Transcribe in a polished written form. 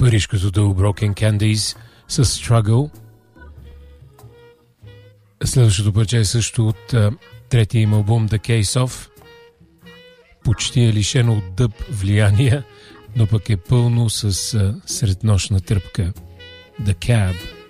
парижкото дуо Broken Candies с Struggle. Следващото парче е също от третия им албум The Case Of. Почти е лишено от дъб влияния, но пък е пълно с среднощна тръпка. The Cab.